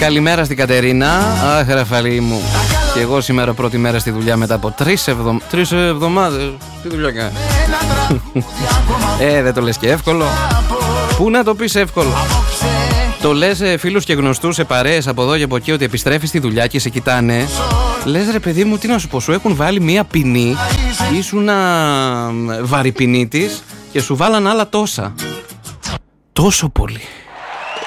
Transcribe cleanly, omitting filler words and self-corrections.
Καλημέρα στην Κατερίνα. Αχ, Ραφαλή μου. Και εγώ σήμερα πρώτη μέρα στη δουλειά μετά από 3 εβδομάδες. Τι δουλειά κάνει? Δεν το λες και εύκολο. Πού να το πεις εύκολο? Το λες φίλους και γνωστούς σε παρέες από εδώ και από εκεί ότι επιστρέφεις στη δουλειά και σε κοιτάνε. Λες ρε παιδί μου, τι να σου πω, σου έχουν βάλει μία ποινή, ήσουνα βαρυπινίτης και σου βάλαν άλλα τόσα. Τόσο πολύ.